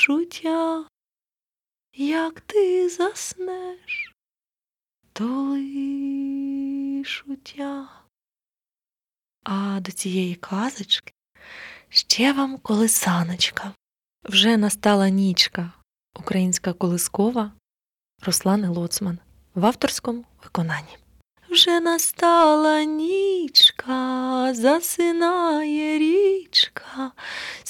шуття, як ти заснеш, то лиш уття. А до цієї казочки ще вам колисаночка. Вже настала нічка. Українська колискова Руслани Лоцман в авторському виконанні. Вже настала нічка, засинає річка,